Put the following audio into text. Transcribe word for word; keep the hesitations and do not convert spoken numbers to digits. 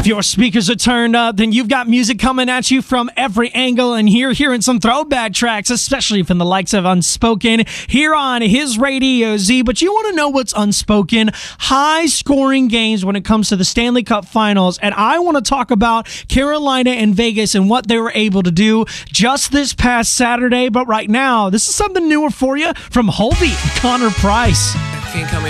If your speakers are turned up, then you've got music coming at you from every angle, and here hearing some throwback tracks, especially from the likes of Unspoken, here on his Radio Z. But you want to know what's unspoken? High-scoring games when it comes to the Stanley Cup Finals, and I want to talk about Carolina and Vegas and what they were able to do just this past Saturday. But right now, this is something newer for you from Holby and Connor Price. Can't come